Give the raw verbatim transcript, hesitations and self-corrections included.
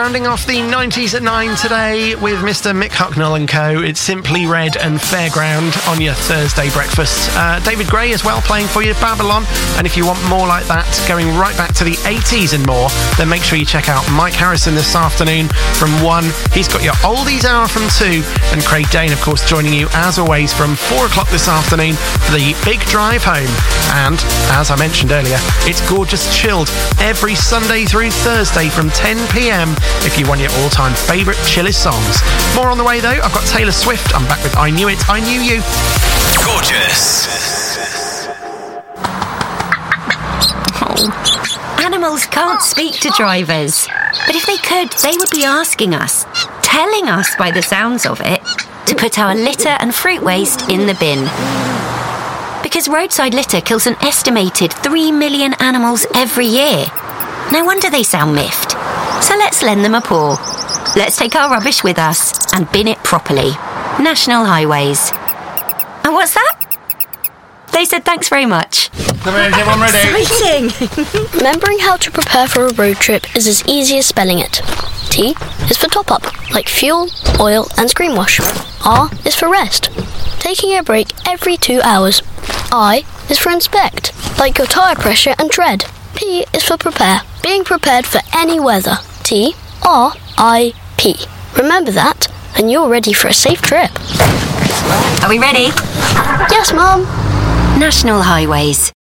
Rounding off the nineties at nine today with Mister Mick Hucknall and co. It's Simply Red and Fairground on your Thursday breakfast. Uh, David Gray as well playing for you, Babylon. And if you want more like that, going right back to the eighties and more, then make sure you check out Mike Harrison this afternoon from one. He's got your Oldies Hour from two. And Craig Dane, of course, joining you as always from four o'clock this afternoon for the big drive home. And as I mentioned earlier, it's gorgeous chilled every Sunday through Thursday from ten p.m. if you want your all-time favourite chillest songs. More on the way though. I've got Taylor Swift. I'm back with I Knew It, I Knew You. Gorgeous. Oh. Animals can't speak to drivers, but if they could, they would be asking us, telling us by the sounds of it, to put our litter and fruit waste in the bin. Because roadside litter kills an estimated three million animals every year. No wonder they sound miffed. So let's lend them a paw. Let's take our rubbish with us and bin it properly. National Highways. And what's that? They said thanks very much. Everyone ready? Exciting! Remembering how to prepare for a road trip is as easy as spelling it. T is for top up, like fuel, oil and screen wash. R is for rest, taking a break every two hours. I is for inspect, like your tyre pressure and tread. P is for prepare, being prepared for any weather. T, R, I, P. Remember that, and you're ready for a safe trip. Are we ready? Yes, Mum. National Highways.